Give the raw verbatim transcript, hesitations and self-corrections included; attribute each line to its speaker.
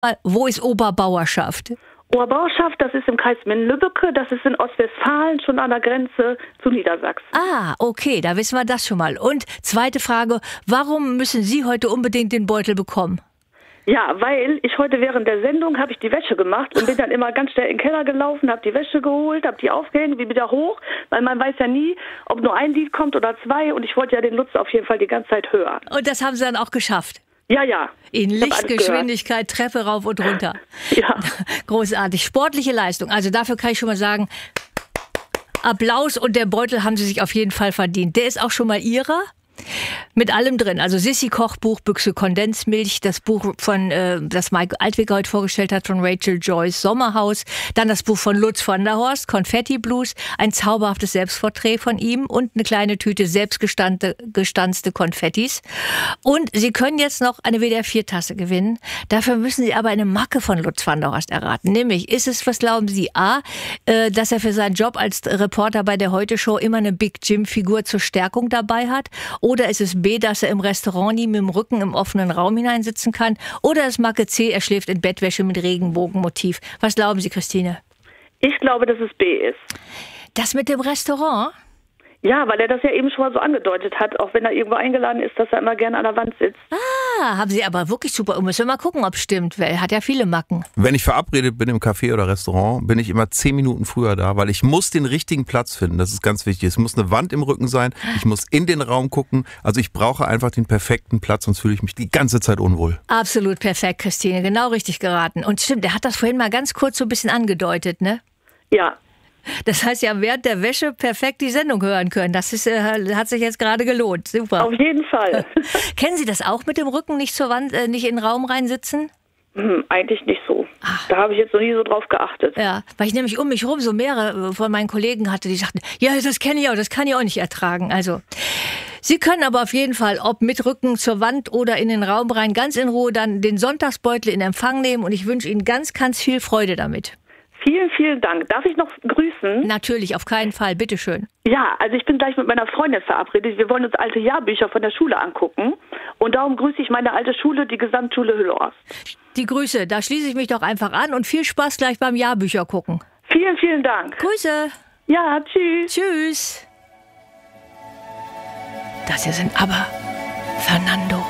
Speaker 1: Wo ist Oberbauerschaft?
Speaker 2: Oberbauerschaft, das ist im Kreis Minden-Lübbecke, das ist in Ostwestfalen, schon an der Grenze zu Niedersachsen.
Speaker 1: Ah, okay, da wissen wir das schon mal. Und zweite Frage, warum müssen Sie heute unbedingt den Beutel bekommen?
Speaker 2: Ja, weil ich heute während der Sendung habe ich die Wäsche gemacht und bin dann immer ganz schnell in den Keller gelaufen, habe die Wäsche geholt, habe die aufgehängt, wie wieder hoch, weil man weiß ja nie, ob nur ein Lied kommt oder zwei und ich wollte ja den Lutz auf jeden Fall die ganze Zeit hören.
Speaker 1: Und das haben Sie dann auch geschafft?
Speaker 2: Ja, ja.
Speaker 1: In Lichtgeschwindigkeit, Treppe rauf und runter.
Speaker 2: Ja.
Speaker 1: Großartig. Sportliche Leistung. Also dafür kann ich schon mal sagen, Applaus und der Beutel haben Sie sich auf jeden Fall verdient. Der ist auch schon mal Ihrer? Mit allem drin. Also Sissi Kochbuch, Büchse Kondensmilch, das Buch von, äh, das Mike Altweger heute vorgestellt hat, von Rachel Joyce, Sommerhaus. Dann das Buch von Lutz von der Horst, Konfetti Blues, ein zauberhaftes Selbstporträt von ihm und eine kleine Tüte selbstgestanzte gestanzte Konfettis. Und Sie können jetzt noch eine W D R vier Tasse gewinnen. Dafür müssen Sie aber eine Macke von Lutz von der Horst erraten. Nämlich, ist es, was glauben Sie, A, äh, dass er für seinen Job als Reporter bei der Heute-Show immer eine Big Jim-Figur zur Stärkung dabei hat? Oder ist es B, dass er im Restaurant nie mit dem Rücken im offenen Raum hineinsitzen kann? Oder ist Macke C, er schläft in Bettwäsche mit Regenbogenmotiv? Was glauben Sie, Christine?
Speaker 2: Ich glaube, dass es B ist.
Speaker 1: Das mit dem Restaurant?
Speaker 2: Ja, weil er das ja eben schon mal so angedeutet hat, auch wenn er irgendwo eingeladen ist, dass er immer gerne an der Wand sitzt.
Speaker 1: Ah, haben Sie aber wirklich super. Müssen wir mal gucken, ob es stimmt, weil er hat ja viele Macken.
Speaker 3: Wenn ich verabredet bin im Café oder Restaurant, bin ich immer zehn Minuten früher da, weil ich muss den richtigen Platz finden. Das ist ganz wichtig. Es muss eine Wand im Rücken sein. Ich muss in den Raum gucken. Also ich brauche einfach den perfekten Platz, sonst fühle ich mich die ganze Zeit unwohl.
Speaker 1: Absolut perfekt, Christine. Genau richtig geraten. Und stimmt, er hat das vorhin mal ganz kurz so ein bisschen angedeutet, ne?
Speaker 2: Ja.
Speaker 1: Das heißt, Sie haben während der Wäsche perfekt die Sendung hören können. Das ist, äh, hat sich jetzt gerade gelohnt. Super.
Speaker 2: Auf jeden Fall.
Speaker 1: Kennen Sie das auch mit dem Rücken nicht zur Wand, äh, nicht in den Raum reinsitzen?
Speaker 2: Hm, eigentlich nicht so.
Speaker 1: Ach.
Speaker 2: Da habe ich jetzt noch nie so drauf geachtet.
Speaker 1: Ja, weil ich nämlich um mich rum so mehrere von meinen Kollegen hatte, die sagten, ja, das kenne ich auch, das kann ich auch nicht ertragen. Also, Sie können aber auf jeden Fall, ob mit Rücken zur Wand oder in den Raum rein, ganz in Ruhe dann den Sonntagsbeutel in Empfang nehmen und ich wünsche Ihnen ganz, ganz viel Freude damit.
Speaker 2: Vielen, vielen Dank. Darf ich noch grüßen?
Speaker 1: Natürlich, auf keinen Fall. Bitteschön.
Speaker 2: Ja, also ich bin gleich mit meiner Freundin verabredet. Wir wollen uns alte Jahrbücher von der Schule angucken. Und darum grüße ich meine alte Schule, die Gesamtschule Hüllhorst.
Speaker 1: Die Grüße, da schließe ich mich doch einfach an und viel Spaß gleich beim Jahrbücher gucken.
Speaker 2: Vielen, vielen Dank.
Speaker 1: Grüße.
Speaker 2: Ja, tschüss.
Speaker 1: Tschüss. Das hier sind aber Fernando